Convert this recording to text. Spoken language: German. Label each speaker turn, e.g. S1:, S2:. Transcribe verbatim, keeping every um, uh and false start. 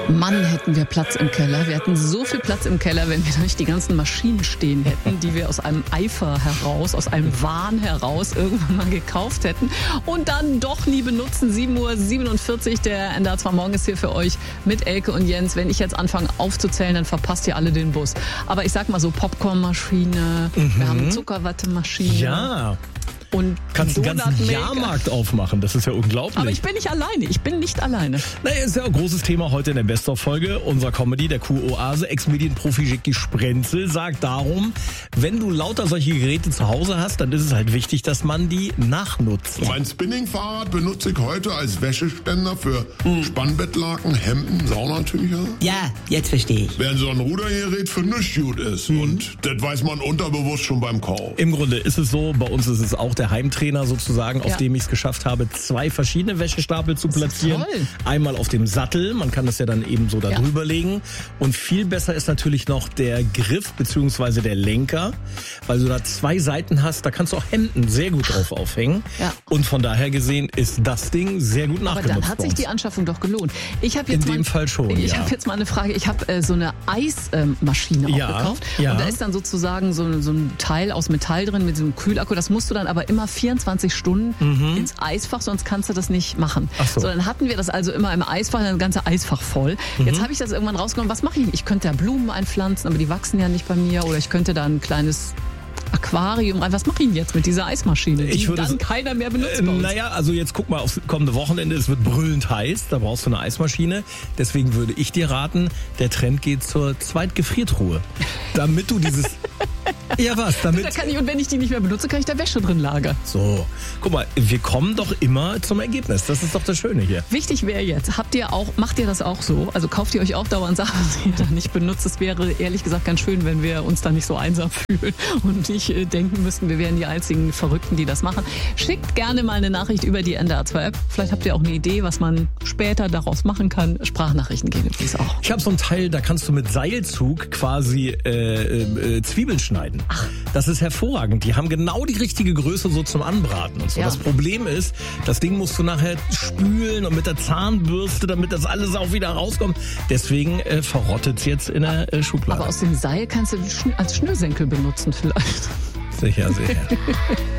S1: Mann, hätten wir Platz im Keller. Wir hätten so viel Platz im Keller, wenn wir da nicht die ganzen Maschinen stehen hätten, die wir aus einem Eifer heraus, aus einem Wahn heraus irgendwann mal gekauft hätten und dann doch nie benutzen. sieben Uhr siebenundvierzig, der N D R zwei Morgen ist hier für euch mit Elke und Jens. Wenn ich jetzt anfange aufzuzählen, dann verpasst ihr alle den Bus. Aber ich sag mal so, Popcornmaschine, mhm. wir haben Zuckerwattemaschine.
S2: Ja.
S1: Und
S2: kannst einen ganzen Jahrmarkt aufmachen, das ist ja unglaublich.
S1: Aber ich bin nicht alleine, ich bin nicht alleine.
S2: Naja, ist ja ein großes Thema heute in der Best-of-Folge unserer Comedy, der Q-Oase. Ex-Medienprofi Jackie Sprenzel sagt darum, wenn du lauter solche Geräte zu Hause hast, dann ist es halt wichtig, dass man die nachnutzt.
S3: Mein Spinning-Fahrrad benutze ich heute als Wäscheständer für hm. Spannbettlaken, Hemden, Saunatücher.
S4: Ja, jetzt verstehe ich.
S3: Während so ein Rudergerät für nichts gut ist. Hm. Und das weiß man unterbewusst schon beim Kauf.
S2: Im Grunde ist es so, bei uns ist es auch der Heimtrainer sozusagen, auf
S1: ja.
S2: dem ich es geschafft habe, zwei verschiedene Wäschestapel zu platzieren.
S1: Toll.
S2: Einmal auf dem Sattel, man kann das ja dann eben so da
S1: ja.
S2: drüber legen. Und viel besser ist natürlich noch der Griff bzw. der Lenker, weil du da zwei Seiten hast, da kannst du auch Hemden sehr gut drauf aufhängen.
S1: Ja.
S2: Und von daher gesehen ist das Ding sehr gut nachgenutzt.
S1: Aber dann hat sich die Anschaffung doch gelohnt. Ich habe jetzt
S2: In
S1: mal,
S2: dem Fall schon,
S1: Ich
S2: ja.
S1: habe jetzt mal eine Frage. Ich habe äh, so eine Eismaschine äh,
S2: ja,
S1: auch gekauft.
S2: Ja.
S1: Und da ist dann sozusagen so, so ein Teil aus Metall drin mit so einem Kühlakku. Das musst du dann aber immer vierundzwanzig Stunden mhm. ins Eisfach, sonst kannst du das nicht machen.
S2: Ach so.
S1: So, dann hatten wir das also immer im Eisfach, das ganze Eisfach voll. Mhm. Jetzt habe ich das irgendwann rausgenommen. Was mache ich? Ich könnte da Blumen einpflanzen, aber die wachsen ja nicht bei mir. Oder ich könnte da ein kleines Aquarium rein. Was mache ich denn jetzt mit dieser Eismaschine, die
S2: ich würde
S1: dann
S2: s-
S1: keiner mehr benutzt?
S2: Äh, naja, also jetzt guck mal aufs kommende Wochenende, es wird brüllend heiß, da brauchst du eine Eismaschine. Deswegen würde ich dir raten, der Trend geht zur Zweitgefriertruhe. Damit du dieses... Ja, was? Damit...
S1: Da kann ich, und wenn ich die nicht mehr benutze, kann ich da Wäsche drin lagern.
S2: So, guck mal, wir kommen doch immer zum Ergebnis. Das ist doch das Schöne hier.
S1: Wichtig wäre jetzt, habt ihr auch, macht ihr das auch so? Also kauft ihr euch auch dauernd Sachen, die ihr da nicht benutzt? Es wäre ehrlich gesagt ganz schön, wenn wir uns da nicht so einsam fühlen und nicht äh, denken müssten, wir wären die einzigen Verrückten, die das machen. Schickt gerne mal eine Nachricht über die N D R zwei App. Vielleicht habt ihr auch eine Idee, was man später daraus machen kann. Sprachnachrichten gehen übrigens auch.
S2: Ich habe so ein Teil, da kannst du mit Seilzug quasi äh, äh, Zwiebeln schneiden.
S1: Ach.
S2: Das ist hervorragend. Die haben genau die richtige Größe so zum Anbraten und so.
S1: Ja.
S2: Das Problem ist, das Ding musst du nachher spülen und mit der Zahnbürste, damit das alles auch wieder rauskommt. Deswegen äh, verrottet es jetzt in der äh, Schublade.
S1: Aber aus dem Seil kannst du als Schnürsenkel benutzen vielleicht.
S2: Sicher, sicher.